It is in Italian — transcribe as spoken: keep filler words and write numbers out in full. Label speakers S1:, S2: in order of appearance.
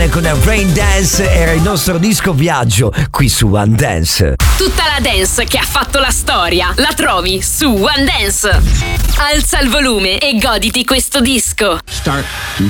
S1: Rihanna con Rain Dance era il nostro disco viaggio qui su One Dance.
S2: Tutta la dance che ha fatto la storia la trovi su One Dance. Alza il volume e goditi questo disco.
S3: Start.